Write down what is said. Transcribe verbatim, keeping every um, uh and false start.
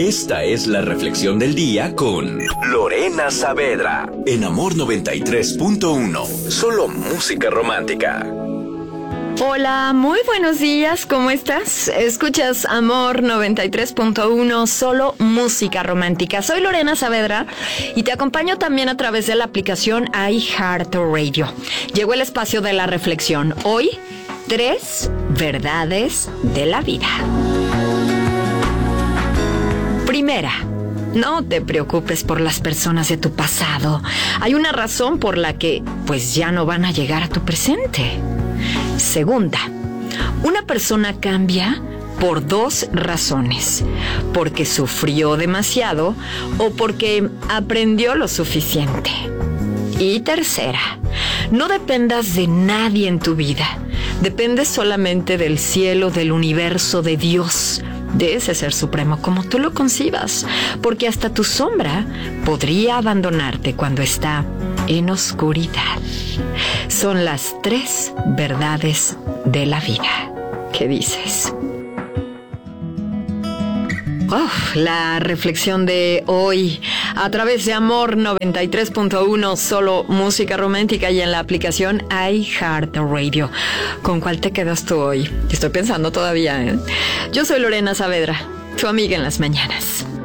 Esta es la reflexión del día con Lorena Saavedra en Amor noventa y tres punto uno. Solo música romántica. Hola, muy buenos días, ¿cómo estás? Escuchas Amor noventa y tres punto uno, solo música romántica. Soy Lorena Saavedra y te acompaño también a través de la aplicación iHeartRadio. Llegó el espacio de la reflexión. Hoy, tres verdades de la vida. Primera, no te preocupes por las personas de tu pasado. Hay una razón por la que, pues, ya no van a llegar a tu presente. Segunda, una persona cambia por dos razones: porque sufrió demasiado o porque aprendió lo suficiente. Y tercera, no dependas de nadie en tu vida. Dependes solamente del cielo, del universo, de Dios, de ese ser supremo, como tú lo concibas, porque hasta tu sombra podría abandonarte cuando está en oscuridad. Son las tres verdades de la vida. ¿Qué dices? Oh, la reflexión de hoy a través de Amor noventa y tres punto uno, solo música romántica, y en la aplicación iHeartRadio. ¿Con cuál te quedas tú hoy? Estoy pensando todavía, ¿eh? Yo soy Lorena Saavedra, tu amiga en las mañanas.